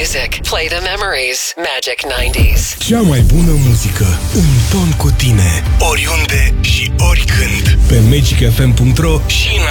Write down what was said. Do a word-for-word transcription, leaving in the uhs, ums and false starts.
music. Play the memories. Magic nouăzeci. Cea mai bună muzică, în ton cu tine, oriunde și oricând. Pe magic f m punct r o și în